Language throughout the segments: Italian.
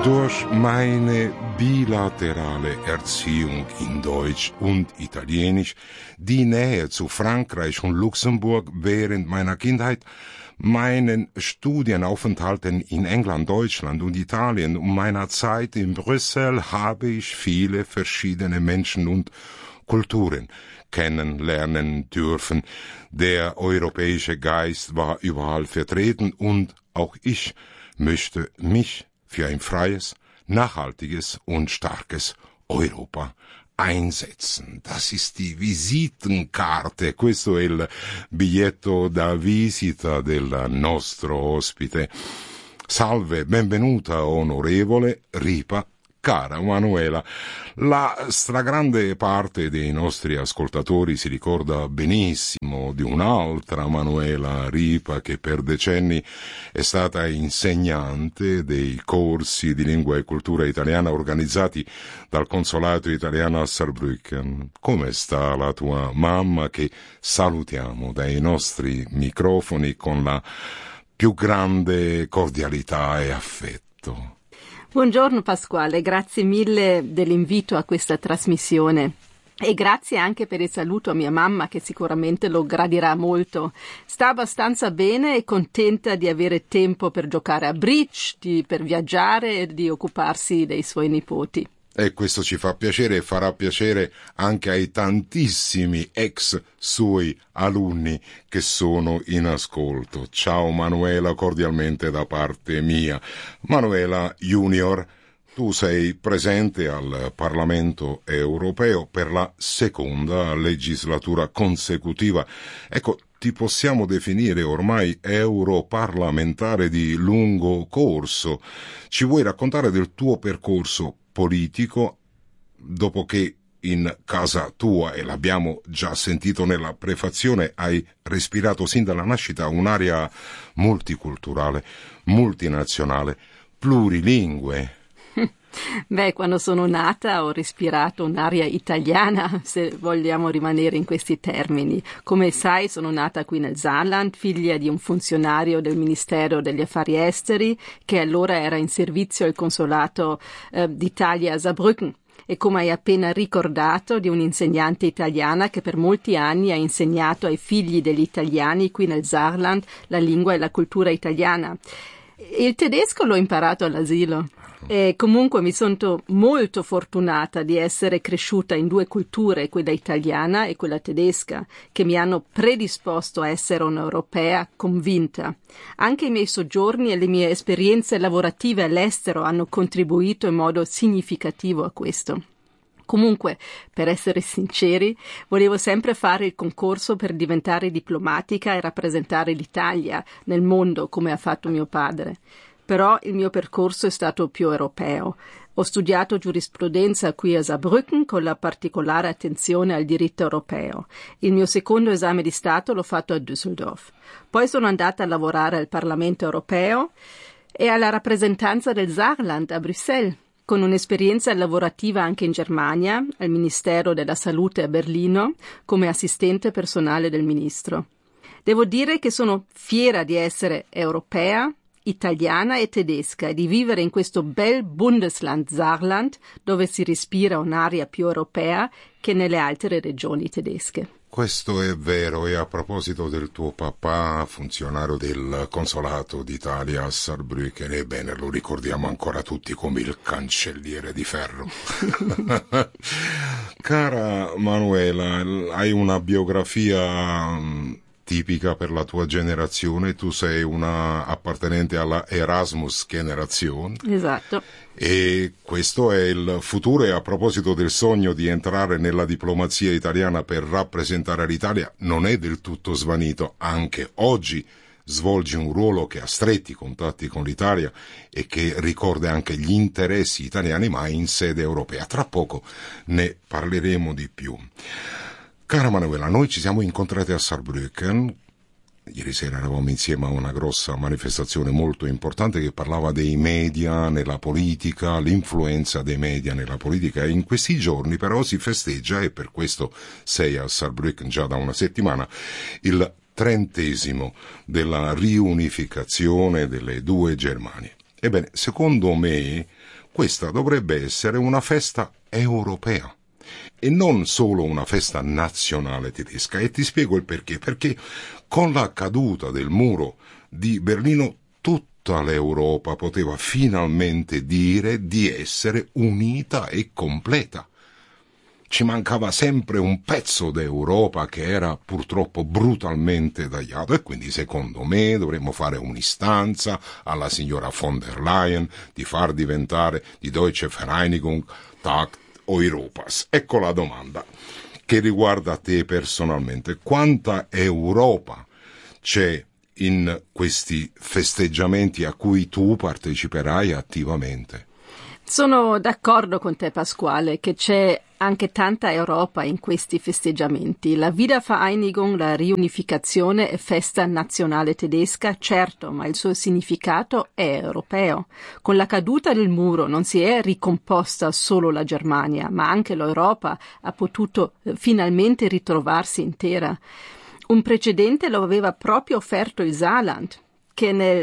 Durch meine bilaterale Erziehung in Deutsch und Italienisch, die Nähe zu Frankreich und Luxemburg während meiner Kindheit, meinen Studienaufenthalten in England, Deutschland und Italien und meiner Zeit in Brüssel habe ich viele verschiedene Menschen und Kulturen kennenlernen dürfen. Der europäische Geist war überall vertreten und auch ich möchte mich für ein freies, nachhaltiges und starkes Europa einsetzen. Das ist die Visitenkarte, questo è il biglietto da visita del nostro ospite. Salve, benvenuta onorevole Ripa. Cara Manuela, la stragrande parte dei nostri ascoltatori si ricorda benissimo di un'altra Manuela Ripa che per decenni è stata insegnante dei corsi di lingua e cultura italiana organizzati dal consolato italiano a Saarbrücken. Come sta la tua mamma, che salutiamo dai nostri microfoni con la più grande cordialità e affetto? Buongiorno Pasquale, grazie mille dell'invito a questa trasmissione e grazie anche per il saluto a mia mamma, che sicuramente lo gradirà molto. Sta abbastanza bene e contenta di avere tempo per giocare a bridge, per viaggiare e di occuparsi dei suoi nipoti. E questo ci fa piacere e farà piacere anche ai tantissimi ex suoi alunni che sono in ascolto. Ciao Manuela, cordialmente da parte mia. Manuela Junior, tu sei presente al Parlamento europeo per la seconda legislatura consecutiva. Ecco, ti possiamo definire ormai europarlamentare di lungo corso. Ci vuoi raccontare del tuo percorso politico, dopo che in casa tua, e l'abbiamo già sentito nella prefazione, hai respirato sin dalla nascita un'aria multiculturale, multinazionale, plurilingue? Beh, quando sono nata ho respirato un'aria italiana, se vogliamo rimanere in questi termini. Come sai, sono nata qui nel Saarland, figlia di un funzionario del Ministero degli Affari Esteri, che allora era in servizio al consolato d'Italia a Saarbrücken. E come hai appena ricordato, di un'insegnante italiana che per molti anni ha insegnato ai figli degli italiani qui nel Saarland la lingua e la cultura italiana. Il tedesco l'ho imparato all'asilo. E comunque mi sento molto fortunata di essere cresciuta in due culture, quella italiana e quella tedesca, che mi hanno predisposto a essere un'europea convinta. Anche i miei soggiorni e le mie esperienze lavorative all'estero hanno contribuito in modo significativo a questo. Comunque, per essere sinceri, volevo sempre fare il concorso per diventare diplomatica e rappresentare l'Italia nel mondo, come ha fatto mio padre. Però il mio percorso è stato più europeo. Ho studiato giurisprudenza qui a Saarbrücken con la particolare attenzione al diritto europeo. Il mio secondo esame di Stato l'ho fatto a Düsseldorf. Poi sono andata a lavorare al Parlamento europeo e alla rappresentanza del Saarland a Bruxelles, con un'esperienza lavorativa anche in Germania, al Ministero della Salute a Berlino, come assistente personale del ministro. Devo dire che sono fiera di essere europea, italiana e tedesca e di vivere in questo bel Bundesland Saarland, dove si respira un'aria più europea che nelle altre regioni tedesche. Questo è vero, e a proposito del tuo papà, funzionario del consolato d'Italia a Saarbrücken, ebbene lo ricordiamo ancora tutti come il cancelliere di ferro. Cara Manuela, hai una biografia tipica per la tua generazione, tu sei una appartenente alla Erasmus Generation. Esatto. E questo è il futuro, e a proposito del sogno di entrare nella diplomazia italiana per rappresentare l'Italia, non è del tutto svanito. Anche oggi svolgi un ruolo che ha stretti contatti con l'Italia e che ricorda anche gli interessi italiani, ma in sede europea. Tra poco ne parleremo di più. Cara Manuela, noi ci siamo incontrati a Saarbrücken. Ieri sera eravamo insieme a una grossa manifestazione molto importante che parlava dei media nella politica, l'influenza dei media nella politica, e in questi giorni però si festeggia, e per questo sei a Saarbrücken già da una settimana, il 30° della riunificazione delle due Germanie. Ebbene, secondo me, questa dovrebbe essere una festa europea e non solo una festa nazionale tedesca. E ti spiego il perché. Perché con la caduta del muro di Berlino tutta l'Europa poteva finalmente dire di essere unita e completa. Ci mancava sempre un pezzo d'Europa che era purtroppo brutalmente tagliato e quindi secondo me dovremmo fare un'istanza alla signora von der Leyen di far diventare die Deutsche Vereinigung Tag Europas. Ecco la domanda che riguarda te personalmente. Quanta Europa c'è in questi festeggiamenti a cui tu parteciperai attivamente? Sono d'accordo con te, Pasquale, che c'è anche tanta Europa in questi festeggiamenti. La Wiedervereinigung, la riunificazione è festa nazionale tedesca, certo, ma il suo significato è europeo. Con la caduta del muro non si è ricomposta solo la Germania, ma anche l'Europa ha potuto finalmente ritrovarsi intera. Un precedente lo aveva proprio offerto il Saarland, che nel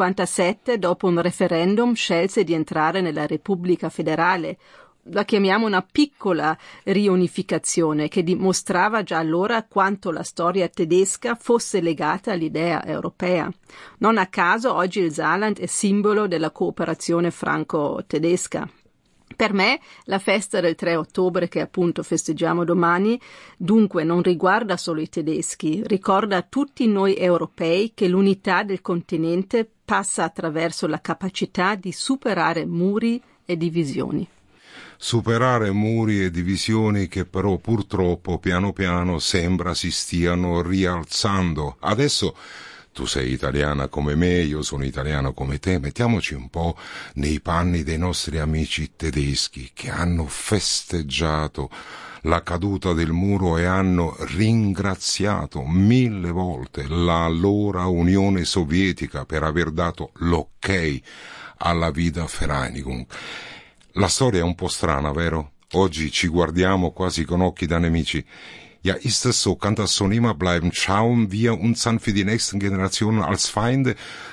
1957, dopo un referendum, scelse di entrare nella Repubblica Federale. La chiamiamo una piccola riunificazione che dimostrava già allora quanto la storia tedesca fosse legata all'idea europea. Non a caso oggi il Saarland è simbolo della cooperazione franco-tedesca. Per me la festa del 3 ottobre, che appunto festeggiamo domani, dunque non riguarda solo i tedeschi, ricorda a tutti noi europei che l'unità del continente passa attraverso la capacità di superare muri e divisioni. Superare muri e divisioni che però purtroppo piano piano sembra si stiano rialzando. Adesso tu sei italiana come me, io sono italiano come te, mettiamoci un po' nei panni dei nostri amici tedeschi che hanno festeggiato la caduta del muro e hanno ringraziato 1000 volte l'allora Unione Sovietica per aver dato l'ok alla Wiedervereinigung. La storia è un po' strana, vero? Oggi ci guardiamo quasi con occhi da nemici. Ja, ist es so? Kann das so immer bleiben? Schauen wir uns dann für die nächsten Generationen als Feinde,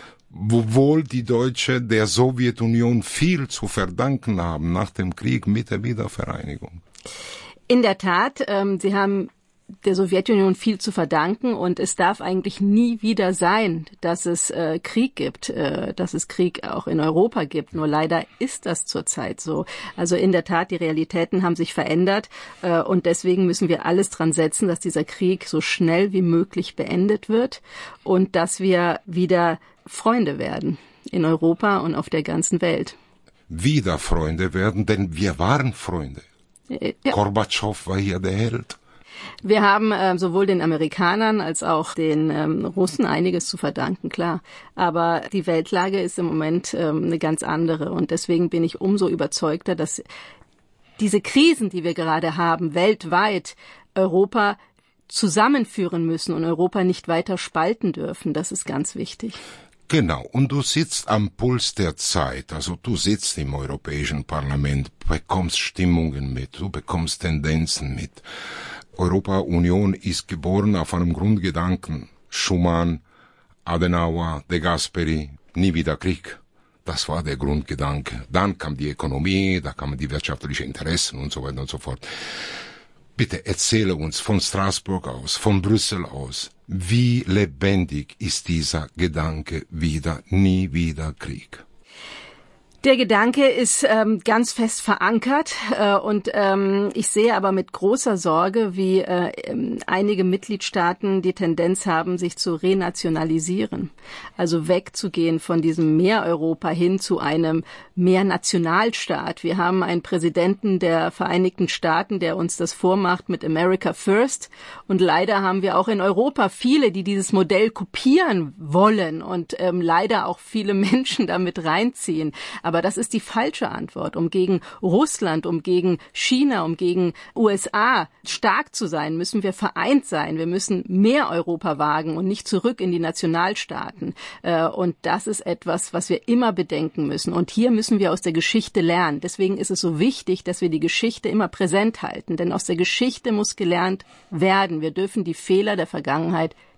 obwohl die Deutsche der Sowjetunion viel zu verdanken haben nach dem Krieg mit der Wiedervereinigung? In der Tat, sie haben der Sowjetunion viel zu verdanken und es darf eigentlich nie wieder sein, dass es Krieg gibt, dass es Krieg auch in Europa gibt. Nur leider ist das zurzeit so. Also in der Tat, die Realitäten haben sich verändert und deswegen müssen wir alles dran setzen, dass dieser Krieg so schnell wie möglich beendet wird und dass wir wieder Freunde werden in Europa und auf der ganzen Welt. Wieder Freunde werden, denn wir waren Freunde. Ja. Gorbatschow war hier der Held. Wir haben sowohl den Amerikanern als auch den Russen einiges zu verdanken, klar. Aber die Weltlage ist im Moment eine ganz andere. Und deswegen bin ich umso überzeugter, dass diese Krisen, die wir gerade haben, weltweit Europa zusammenführen müssen und Europa nicht weiter spalten dürfen. Das ist ganz wichtig. Genau, und du sitzt am Puls der Zeit, also du sitzt im Europäischen Parlament, bekommst Stimmungen mit, du bekommst Tendenzen mit. Europa-Union ist geboren auf einem Grundgedanken. Schuman, Adenauer, De Gasperi, nie wieder Krieg. Das war der Grundgedanke. Dann kam die Ökonomie, da kamen die wirtschaftlichen Interessen und so weiter und so fort. Bitte erzähle uns von Straßburg aus, von Brüssel aus, wie lebendig ist dieser Gedanke wieder, nie wieder Krieg? Der Gedanke ist ganz fest verankert und ich sehe aber mit großer Sorge, wie einige Mitgliedstaaten die Tendenz haben, sich zu renationalisieren. Also wegzugehen von diesem Mehr-Europa hin zu einem Mehr-Nationalstaat. Wir haben einen Präsidenten der Vereinigten Staaten, der uns das vormacht mit America First. Und leider haben wir auch in Europa viele, die dieses Modell kopieren wollen und leider auch viele Menschen damit reinziehen. Aber das ist die falsche Antwort. Um gegen Russland, um gegen China, um gegen USA stark zu sein, müssen wir vereint sein. Wir müssen mehr Europa wagen und nicht zurück in die Nationalstaaten. Und das ist etwas, was wir immer bedenken müssen. Und hier müssen wir aus der Geschichte lernen. Deswegen ist es so wichtig, dass wir die Geschichte immer präsent halten. Denn aus der Geschichte muss gelernt werden. Wir dürfen die Fehler der Vergangenheit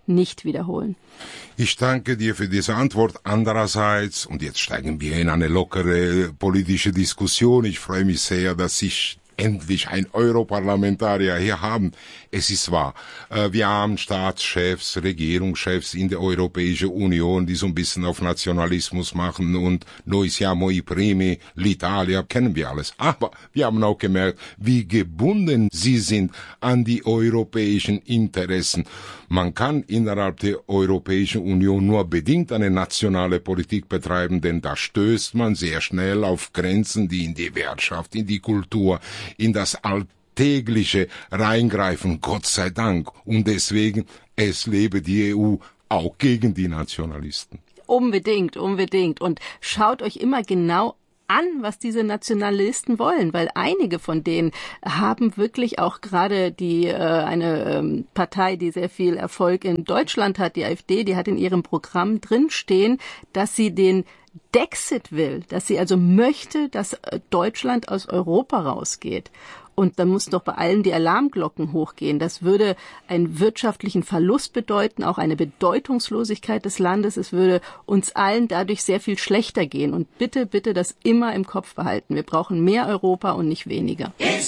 nicht wiederholen. Ich danke dir für diese Antwort. Andererseits, und jetzt steigen wir in eine lockere politische Diskussion. Ich freue mich sehr, dass ich endlich ein Europarlamentarier hier haben. Es ist wahr, wir haben Staatschefs, Regierungschefs in der Europäischen Union, die so ein bisschen auf Nationalismus machen und noi siamo i primi, l'Italia, kennen wir alles. Aber wir haben auch gemerkt, wie gebunden sie sind an die europäischen Interessen. Man kann innerhalb der Europäischen Union nur bedingt eine nationale Politik betreiben, denn da stößt man sehr schnell auf Grenzen, die in die Wirtschaft, in die Kultur, in das Alltägliche reingreifen, Gott sei Dank. Und deswegen, es lebe die EU auch gegen die Nationalisten. Unbedingt. Und schaut euch immer genau an, was diese Nationalisten wollen, weil einige von denen haben wirklich auch gerade eine Partei, die sehr viel Erfolg in Deutschland hat, die AfD, die hat in ihrem Programm drinstehen, dass sie den Dexit will, dass sie also möchte, dass Deutschland aus Europa rausgeht. Und dann muss doch bei allen die Alarmglocken hochgehen. Das würde einen wirtschaftlichen Verlust bedeuten, auch eine Bedeutungslosigkeit des Landes. Es würde uns allen dadurch sehr viel schlechter gehen. Und bitte, bitte das immer im Kopf behalten. Wir brauchen mehr Europa und nicht weniger.